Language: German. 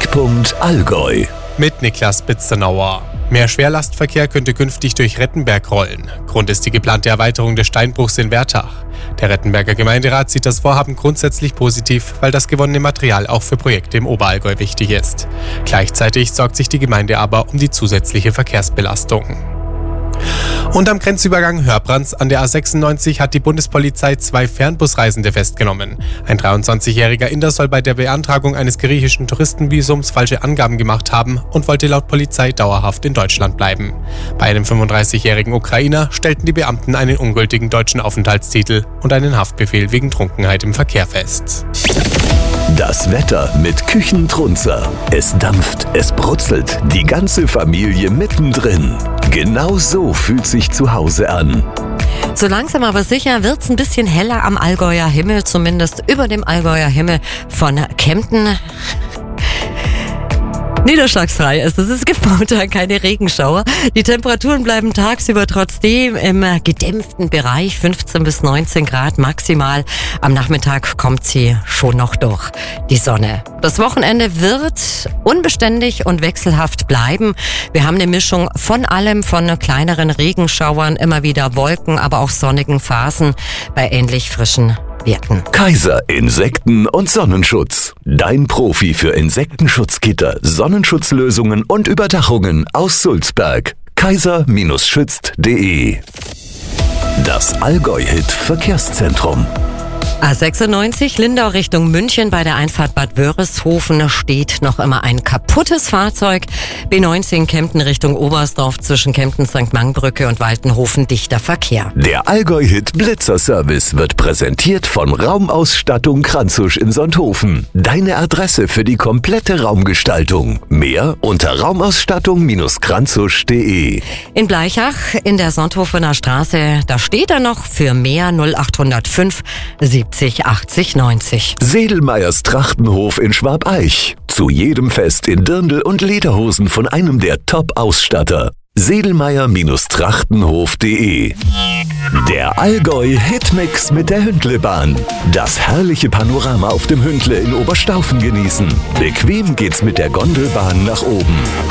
Treffpunkt Allgäu. Mit Niklas Bitzernauer. Mehr Schwerlastverkehr könnte künftig durch Rettenberg rollen. Grund ist die geplante Erweiterung des Steinbruchs in Wertach. Der Rettenberger Gemeinderat sieht das Vorhaben grundsätzlich positiv, weil das gewonnene Material auch für Projekte im Oberallgäu wichtig ist. Gleichzeitig sorgt sich die Gemeinde aber um die zusätzliche Verkehrsbelastung. Und am Grenzübergang Hörbrands an der A96 hat die Bundespolizei 2 Fernbusreisende festgenommen. Ein 23-jähriger Inder soll bei der Beantragung eines griechischen Touristenvisums falsche Angaben gemacht haben und wollte laut Polizei dauerhaft in Deutschland bleiben. Bei einem 35-jährigen Ukrainer stellten die Beamten einen ungültigen deutschen Aufenthaltstitel und einen Haftbefehl wegen Trunkenheit im Verkehr fest. Das Wetter mit Küchentrunzer. Es dampft, es brutzelt, die ganze Familie mittendrin. Genau so fühlt sich zu Hause an. So langsam aber sicher wird's ein bisschen heller am Allgäuer Himmel, zumindest über dem Allgäuer Himmel von Kempten. Niederschlagsfrei ist es. Es gibt momentan keine Regenschauer. Die Temperaturen bleiben tagsüber trotzdem im gedämpften Bereich, 15 bis 19 Grad maximal. Am Nachmittag kommt sie schon noch durch die Sonne. Das Wochenende wird unbeständig und wechselhaft bleiben. Wir haben eine Mischung von allem, von kleineren Regenschauern, immer wieder Wolken, aber auch sonnigen Phasen bei ähnlich frischen Werten. Kaiser Insekten- und Sonnenschutz. Dein Profi für Insektenschutzgitter, Sonnenschutzlösungen und Überdachungen aus Sulzberg. kaiser-schützt.de. Das Allgäu-Hit Verkehrszentrum. A96 Lindau Richtung München bei der Einfahrt Bad Wörishofen steht noch immer ein kaputtes Fahrzeug. B19 Kempten Richtung Oberstdorf zwischen Kempten St. Mangbrücke und Waltenhofen dichter Verkehr. Der Allgäu-Hit Blitzerservice wird präsentiert von Raumausstattung Kranzusch in Sonthofen. Deine Adresse für die komplette Raumgestaltung. Mehr unter raumausstattung-kranzusch.de. In Bleichach in der Sonthofener Straße, da steht er noch für mehr 0805 70 80 90. Sedelmeyers Trachtenhof in Schwabeich. Zu jedem Fest in Dirndl und Lederhosen von einem der Top-Ausstatter. Sedelmeyer-trachtenhof.de. Der Allgäu-Hitmix mit der Hündlebahn. Das herrliche Panorama auf dem Hündle in Oberstaufen genießen. Bequem geht's mit der Gondelbahn nach oben.